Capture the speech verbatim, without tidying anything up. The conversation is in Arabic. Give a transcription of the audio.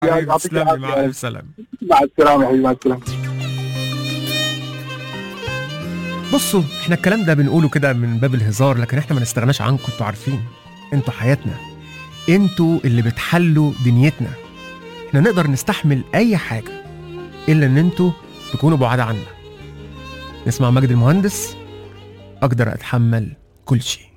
حبيبي تسلم لي، مع الف سلامه. مع السلامه يا حبيبي، مع السلامه. بصوا احنا الكلام ده بنقوله كده من باب الهزار، لكن احنا ما نستغناش عنكم. انتوا عارفين انتوا حياتنا، انتوا اللي بتحلوا دنيتنا. احنا نقدر نستحمل اي حاجه الا ان انتوا تكونوا بعاد عنا. نسمع مجد المهندس، اقدر اتحمل كل شيء.